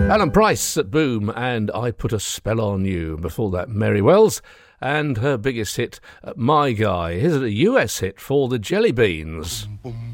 Alan Price at Boom and I Put a Spell on You. Before that, Mary Wells and her biggest hit, My Guy. Here's a US hit for the Jelly Beans. Boom,